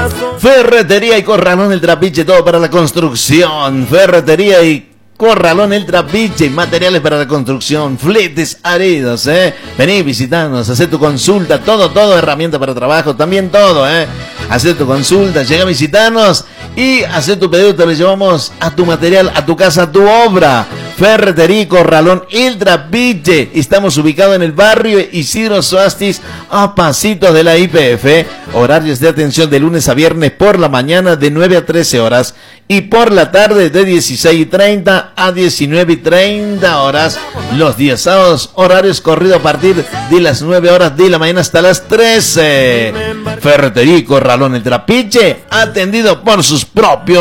Ferretería y Corralón El Trapiche, todo para la construcción. Ferretería y Corralón El Trapiche, materiales para la construcción, fletes áridos, Vení, visitanos, hacé tu consulta, todo, herramienta para trabajo, también todo, Hacé tu consulta, llega a visitarnos y hacé tu pedido, te lo llevamos a tu material, a tu casa, a tu obra. Ferretería y Corralón El Trapiche. Estamos ubicados en el barrio Isidro Soastis, a pasitos de la IPF. Horarios de atención de lunes a viernes por la mañana de 9 a 13 horas y por la tarde de 16:30 a 19:30 horas. Los días sábados, horarios corrido a partir de las 9 horas de la mañana hasta las 13. Ferretería y Corralón El Trapiche, atendido por sus propios